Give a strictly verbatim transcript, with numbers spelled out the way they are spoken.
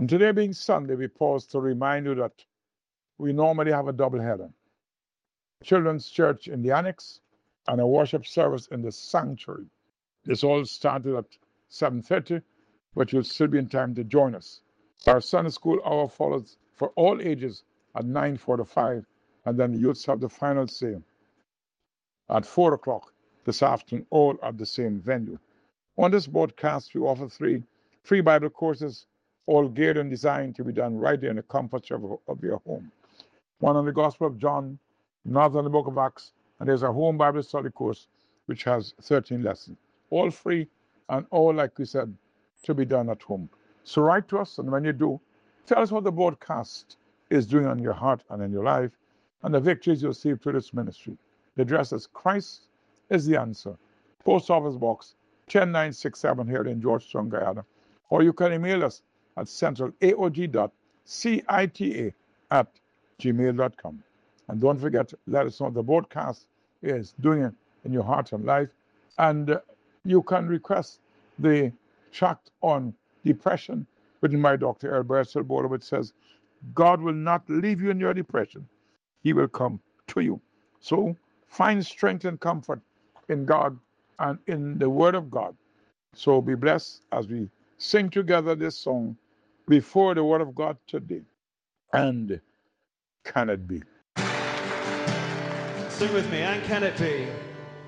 And today being Sunday, we pause to remind you that we normally have a double header. Children's church in the annex and a worship service in the sanctuary. This all started at seven thirty, but you'll still be in time to join us. Our Sunday school hour follows for all ages at nine forty-five, and then the youths have the final say at four o'clock this afternoon, all at the same venue. On this broadcast, we offer three free Bible courses, all geared and designed to be done right there in the comfort of, of your home. One on the Gospel of John, another on the Book of Acts, and there's a home Bible study course which has thirteen lessons. All free and all, like we said, to be done at home. So write to us, and when you do, tell us what the broadcast is doing on your heart and in your life, and the victories you receive through this ministry. The address is Christ is the Answer, Post Office Box ten nine six seven here in Georgetown, Guyana. Or you can email us at centralaog dot cita at gmail dot com. And don't forget, let us know what the broadcast is doing in your heart and life. And uh, you can request the tract on depression written by Doctor Albert Silbola, which says, God will not leave you in your depression. He will come to you. So find strength and comfort in God and in the Word of God. So be blessed as we sing together this song before the Word of God today. And can it be? Sing with me, and can it be?